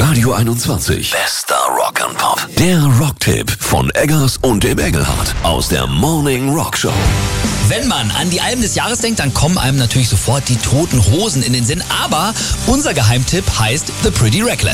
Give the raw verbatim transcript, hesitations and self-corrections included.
Radio einundzwanzig. Bester Rock and Pop. Der Rocktipp von Eggers und dem Engelhardt aus der Morning Rock Show. Wenn man an die Alben des Jahres denkt, dann kommen einem natürlich sofort die Toten Hosen in den Sinn. Aber unser Geheimtipp heißt The Pretty Reckless.